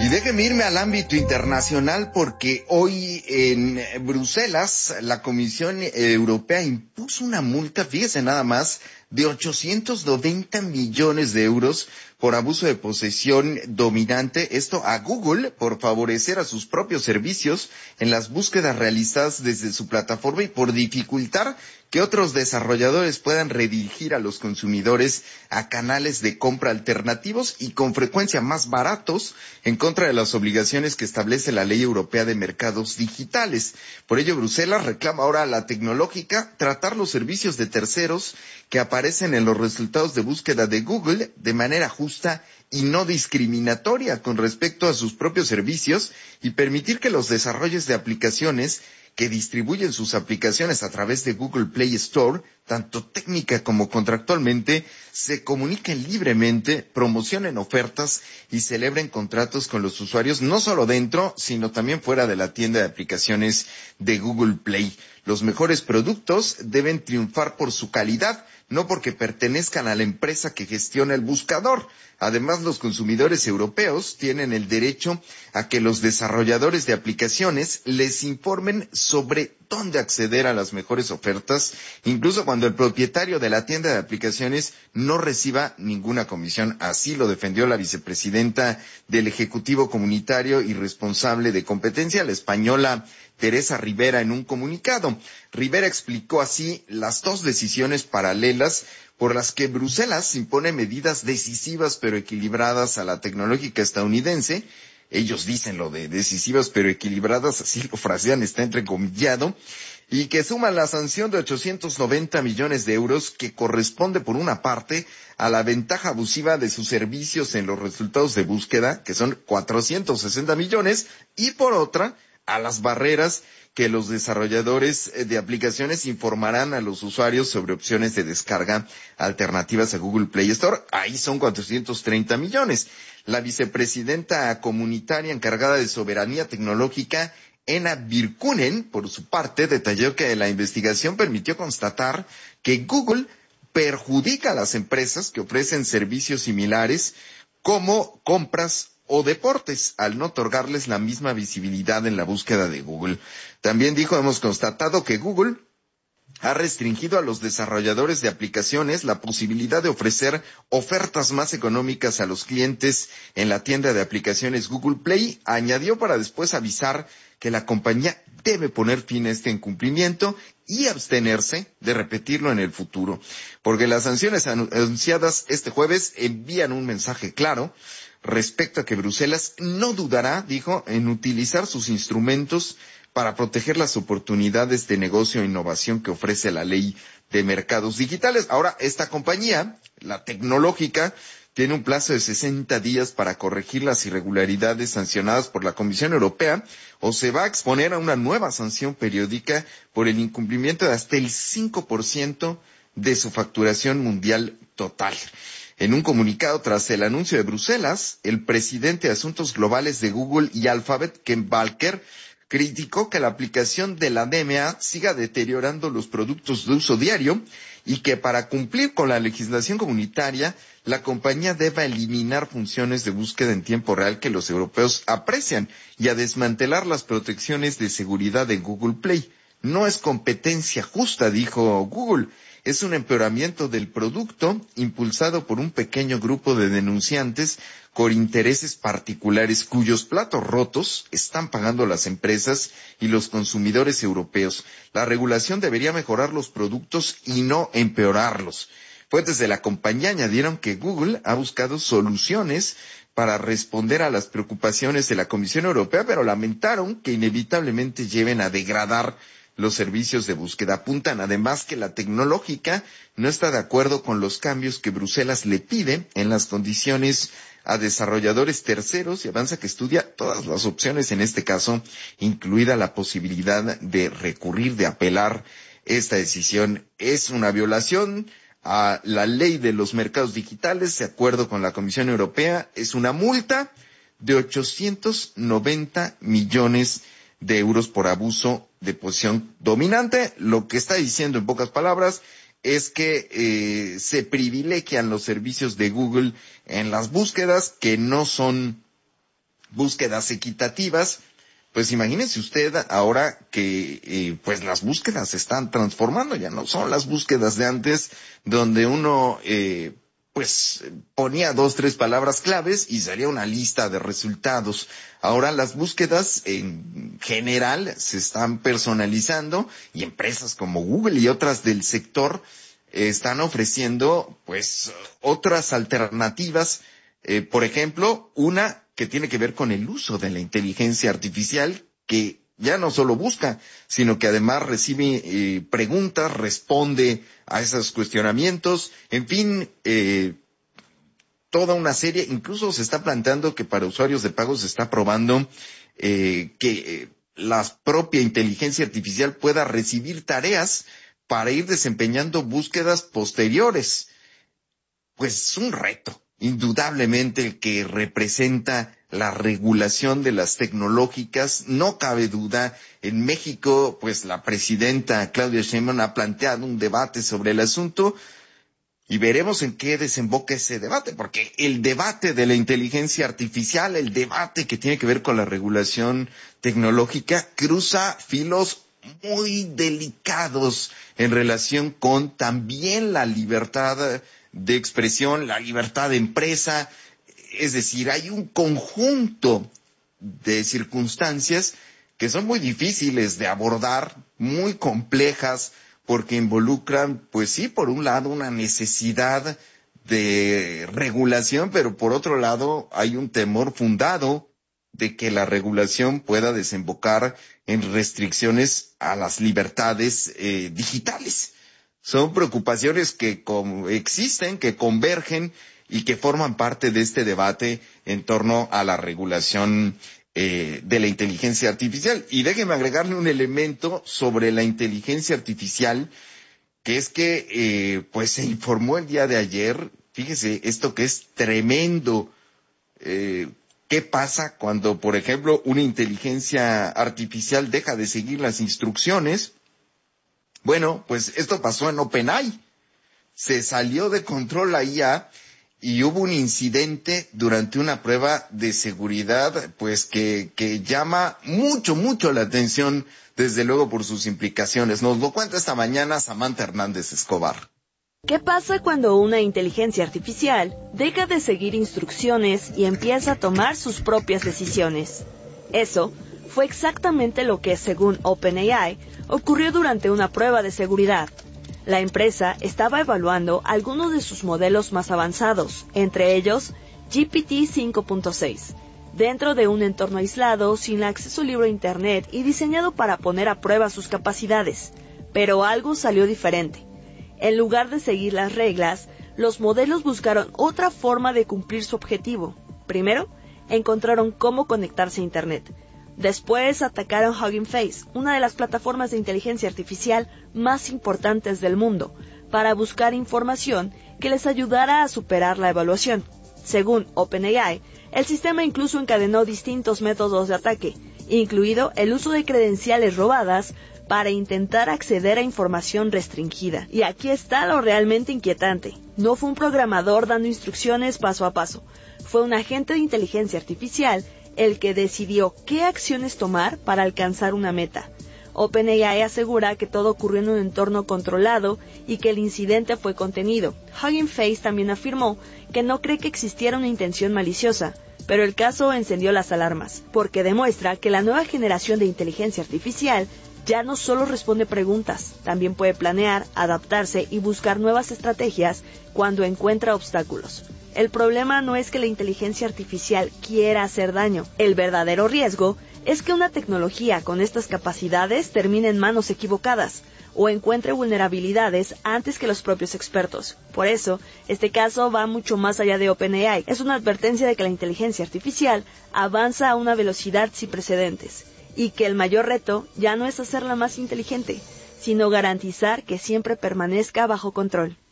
Y déjeme irme al ámbito internacional porque hoy en Bruselas la Comisión Europea impuso una multa, fíjese nada más, de 890 millones de euros por abuso de posesión dominante, esto a Google por favorecer a sus propios servicios en las búsquedas realizadas desde su plataforma y por dificultar que otros desarrolladores puedan redirigir a los consumidores a canales de compra alternativos y con frecuencia más baratos en contra de las obligaciones que establece la Ley Europea de Mercados Digitales. Por ello, Bruselas reclama ahora a la tecnológica tratar los servicios de terceros que aparecen en los resultados de búsqueda de Google de manera justa y no discriminatoria con respecto a sus propios servicios y permitir que los desarrollos de aplicaciones que distribuyen sus aplicaciones a través de Google Play Store, tanto técnica como contractualmente, se comuniquen libremente, promocionen ofertas y celebren contratos con los usuarios, no solo dentro, sino también fuera de la tienda de aplicaciones de Google Play. Los mejores productos deben triunfar por su calidad, no porque pertenezcan a la empresa que gestiona el buscador. Además, los consumidores europeos tienen el derecho a que los desarrolladores de aplicaciones les informen sobre dónde acceder a las mejores ofertas, incluso cuando el propietario de la tienda de aplicaciones no reciba ninguna comisión. Así lo defendió la vicepresidenta del Ejecutivo Comunitario y responsable de competencia, la española Teresa Rivera, en un comunicado. Rivera explicó así las dos decisiones paralelas por las que Bruselas impone medidas decisivas pero equilibradas a la tecnológica estadounidense. Ellos dicen lo de decisivas pero equilibradas, así lo frasean, está entrecomillado, y que suman la sanción de 890 millones de euros que corresponde por una parte a la ventaja abusiva de sus servicios en los resultados de búsqueda, que son 460 millones, y por otra a las barreras que los desarrolladores de aplicaciones informarán a los usuarios sobre opciones de descarga alternativas a Google Play Store. Ahí son 430 millones. La vicepresidenta comunitaria encargada de soberanía tecnológica, Ena Virkunen, por su parte, detalló que la investigación permitió constatar que Google perjudica a las empresas que ofrecen servicios similares como compras o deportes, al no otorgarles la misma visibilidad en la búsqueda de Google. También dijo, hemos constatado que Google ha restringido a los desarrolladores de aplicaciones la posibilidad de ofrecer ofertas más económicas a los clientes en la tienda de aplicaciones Google Play. Añadió para después avisar que la compañía debe poner fin a este incumplimiento y abstenerse de repetirlo en el futuro, porque las sanciones anunciadas este jueves envían un mensaje claro respecto a que Bruselas no dudará, dijo, en utilizar sus instrumentos para proteger las oportunidades de negocio e innovación que ofrece la Ley de Mercados Digitales. Ahora, esta compañía, la tecnológica, tiene un plazo de 60 días para corregir las irregularidades sancionadas por la Comisión Europea o se va a exponer a una nueva sanción periódica por el incumplimiento de hasta el 5% de su facturación mundial total. En un comunicado tras el anuncio de Bruselas, el presidente de Asuntos Globales de Google y Alphabet, Ken Walker, criticó que la aplicación de la DMA siga deteriorando los productos de uso diario y que para cumplir con la legislación comunitaria, la compañía deba eliminar funciones de búsqueda en tiempo real que los europeos aprecian y a desmantelar las protecciones de seguridad de Google Play. No es competencia justa, dijo Google. Es un empeoramiento del producto impulsado por un pequeño grupo de denunciantes con intereses particulares cuyos platos rotos están pagando las empresas y los consumidores europeos. La regulación debería mejorar los productos y no empeorarlos. Fuentes de la compañía añadieron que Google ha buscado soluciones para responder a las preocupaciones de la Comisión Europea, pero lamentaron que inevitablemente lleven a degradar los servicios de búsqueda. Apuntan además que la tecnológica no está de acuerdo con los cambios que Bruselas le pide en las condiciones a desarrolladores terceros y avanza que estudia todas las opciones, en este caso, incluida la posibilidad de recurrir, de apelar. Esta decisión es una violación a la ley de los mercados digitales, de acuerdo con la Comisión Europea, es una multa de 890 millones de euros por abuso de posición dominante. Lo que está diciendo en pocas palabras es que se privilegian los servicios de Google en las búsquedas que no son búsquedas equitativas. Pues imagínese usted ahora que pues las búsquedas se están transformando, ya no son las búsquedas de antes, donde uno pues ponía 2, 3 palabras claves y salía una lista de resultados. Ahora las búsquedas en general se están personalizando y empresas como Google y otras del sector están ofreciendo pues otras alternativas. Por ejemplo, una que tiene que ver con el uso de la inteligencia artificial, que ya no solo busca, sino que además recibe preguntas, responde a esos cuestionamientos, en fin, toda una serie. Incluso se está planteando que para usuarios de pago se está probando que la propia inteligencia artificial pueda recibir tareas para ir desempeñando búsquedas posteriores. Pues es un reto, indudablemente, el que representa la regulación de las tecnológicas. No cabe duda, en México, pues la presidenta Claudia Sheinbaum ha planteado un debate sobre el asunto y veremos en qué desemboca ese debate, porque el debate de la inteligencia artificial, el debate que tiene que ver con la regulación tecnológica, cruza filos muy delicados en relación con también la libertad de expresión, la libertad de empresa. Es decir, hay un conjunto de circunstancias que son muy difíciles de abordar, muy complejas, porque involucran, pues sí, por un lado una necesidad de regulación, pero por otro lado hay un temor fundado de que la regulación pueda desembocar en restricciones a las libertades digitales. Son preocupaciones que existen, que convergen y que forman parte de este debate en torno a la regulación de la inteligencia artificial. Y déjeme agregarle un elemento sobre la inteligencia artificial, que es que pues se informó el día de ayer, fíjese esto que es tremendo. ¿Qué pasa cuando, por ejemplo, una inteligencia artificial deja de seguir las instrucciones? Bueno, pues esto pasó en OpenAI. Se salió de control la IA y hubo un incidente durante una prueba de seguridad, pues que llama mucho la atención, desde luego por sus implicaciones. Nos lo cuenta esta mañana Samantha Hernández Escobar. ¿Qué pasa cuando una inteligencia artificial deja de seguir instrucciones y empieza a tomar sus propias decisiones? Eso fue exactamente lo que, según OpenAI, ocurrió durante una prueba de seguridad. La empresa estaba evaluando algunos de sus modelos más avanzados, entre ellos GPT 5.6, dentro de un entorno aislado, sin acceso libre a Internet y diseñado para poner a prueba sus capacidades. Pero algo salió diferente. En lugar de seguir las reglas, los modelos buscaron otra forma de cumplir su objetivo. Primero, encontraron cómo conectarse a Internet. Después atacaron Hugging Face, una de las plataformas de inteligencia artificial más importantes del mundo, para buscar información que les ayudara a superar la evaluación. Según OpenAI, el sistema incluso encadenó distintos métodos de ataque, incluido el uso de credenciales robadas para intentar acceder a información restringida. Y aquí está lo realmente inquietante. No fue un programador dando instrucciones paso a paso. Fue un agente de inteligencia artificial el que decidió qué acciones tomar para alcanzar una meta. OpenAI asegura que todo ocurrió en un entorno controlado y que el incidente fue contenido. Hugging Face también afirmó que no cree que existiera una intención maliciosa, pero el caso encendió las alarmas, porque demuestra que la nueva generación de inteligencia artificial ya no solo responde preguntas, también puede planear, adaptarse y buscar nuevas estrategias cuando encuentra obstáculos. El problema no es que la inteligencia artificial quiera hacer daño. El verdadero riesgo es que una tecnología con estas capacidades termine en manos equivocadas o encuentre vulnerabilidades antes que los propios expertos. Por eso, este caso va mucho más allá de OpenAI. Es una advertencia de que la inteligencia artificial avanza a una velocidad sin precedentes y que el mayor reto ya no es hacerla más inteligente, sino garantizar que siempre permanezca bajo control.